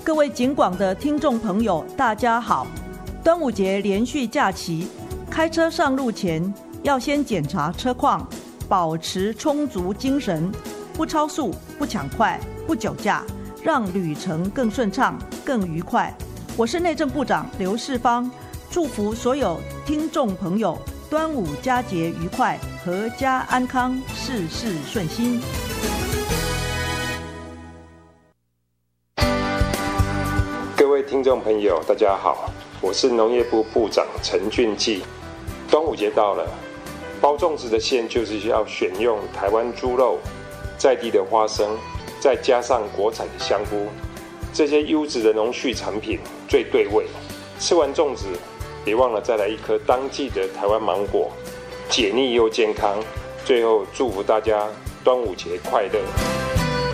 各位警广的听众朋友，大家好！端午节连续假期，开车上路前要先检查车况，保持充足精神，不超速、不抢快、不酒驾，让旅程更顺畅、更愉快。我是内政部长刘世芳，祝福所有听众朋友端午佳节愉快，阖家安康，事事顺心。 各位听众朋友，大家好，我是农业部部长陈俊基。端午节到了，包粽子的馅就是要选用台湾猪肉、在地的花生，再加上国产的香菇，这些优质的农畜产品最对味。吃完粽子，别忘了再来一颗当季的台湾芒果，解腻又健康。最后祝福大家端午节快乐！